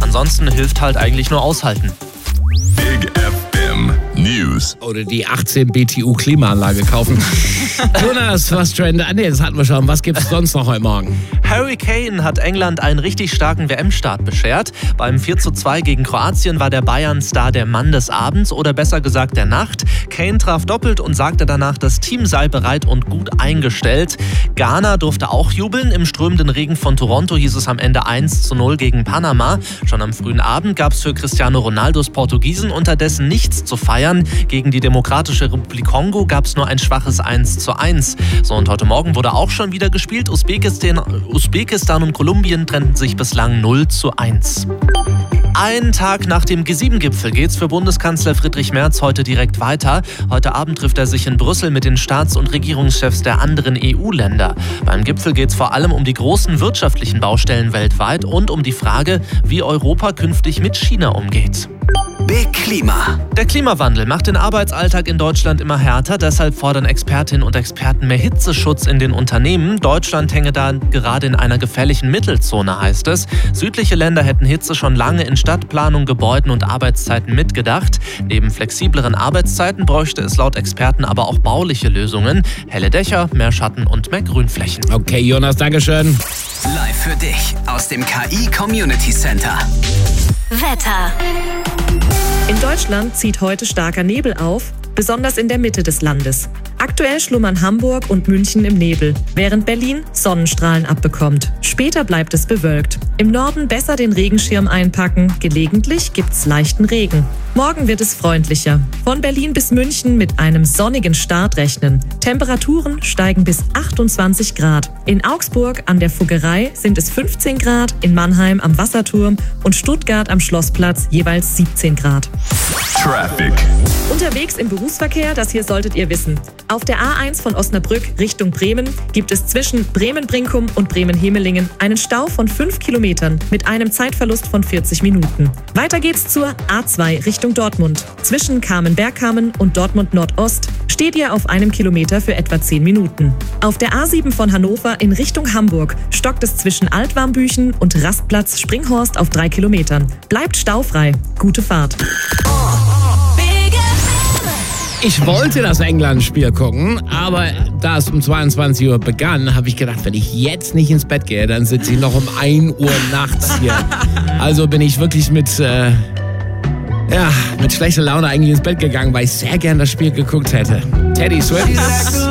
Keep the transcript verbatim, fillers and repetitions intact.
Ansonsten hilft halt eigentlich nur aushalten. Big F M News. Oder die achtzehn B T U Klimaanlage kaufen. Jonas, was trendet? Ah, nee, das hatten wir schon. Was gibt es sonst noch heute Morgen? Harry Kane hat England einen richtig starken W M-Start beschert. Beim vier zu zwei gegen Kroatien war der Bayern-Star der Mann des Abends oder besser gesagt der Nacht. Kane traf doppelt und sagte danach, das Team sei bereit und gut eingestellt. Ghana durfte auch jubeln. Im strömenden Regen von Toronto hieß es am Ende eins zu null gegen Panama. Schon am frühen Abend gab es für Cristiano Ronaldos Portugiesen unterdessen nichts zu feiern. Gegen die Demokratische Republik Kongo gab es nur ein schwaches eins zu eins. So, und heute Morgen wurde auch schon wieder gespielt. Usbekistan, Usbekistan und Kolumbien trennten sich bislang null zu eins. Einen Tag nach dem G sieben Gipfel geht's für Bundeskanzler Friedrich Merz heute direkt weiter. Heute Abend trifft er sich in Brüssel mit den Staats- und Regierungschefs der anderen E U-Länder. Beim Gipfel geht's vor allem um die großen wirtschaftlichen Baustellen weltweit und um die Frage, wie Europa künftig mit China umgeht. Big Klima. Der Klimawandel macht den Arbeitsalltag in Deutschland immer härter. Deshalb fordern Expertinnen und Experten mehr Hitzeschutz in den Unternehmen. Deutschland hänge da gerade in einer gefährlichen Mittelzone, heißt es. Südliche Länder hätten Hitze schon lange in Stadtplanung, Gebäuden und Arbeitszeiten mitgedacht. Neben flexibleren Arbeitszeiten bräuchte es laut Experten aber auch bauliche Lösungen. Helle Dächer, mehr Schatten und mehr Grünflächen. Okay, Jonas, Dankeschön. Live für dich aus dem K I Community Center. Wetter. In Deutschland zieht heute starker Nebel auf, besonders in der Mitte des Landes. Aktuell schlummern Hamburg und München im Nebel, während Berlin Sonnenstrahlen abbekommt. Später bleibt es bewölkt. Im Norden besser den Regenschirm einpacken, gelegentlich gibt's leichten Regen. Morgen wird es freundlicher. Von Berlin bis München mit einem sonnigen Start rechnen. Temperaturen steigen bis achtundzwanzig Grad. In Augsburg an der Fuggerei sind es fünfzehn Grad, in Mannheim am Wasserturm und Stuttgart am Schlossplatz jeweils siebzehn Grad. Traffic. Unterwegs im Berufsverkehr, das hier solltet ihr wissen. Auf der A eins von Osnabrück Richtung Bremen gibt es zwischen Bremen-Brinkum und Bremen-Hemelingen einen Stau von fünf Kilometern mit einem Zeitverlust von vierzig Minuten. Weiter geht's zur A zwei Richtung Dortmund. Zwischen Kamen-Bergkamen und Dortmund Nordost steht ihr auf einem Kilometer für etwa zehn Minuten. Auf der A sieben von Hannover in Richtung Hamburg stockt es zwischen Altwarmbüchen und Rastplatz Springhorst auf drei Kilometern. Bleibt staufrei. Gute Fahrt. Ich wollte das England-Spiel gucken, aber da es um zweiundzwanzig Uhr begann, habe ich gedacht, wenn ich jetzt nicht ins Bett gehe, dann sitze ich noch um ein Uhr nachts hier. Also bin ich wirklich mit, äh, ja, mit schlechter Laune eigentlich ins Bett gegangen, weil ich sehr gern das Spiel geguckt hätte. Teddy Swift.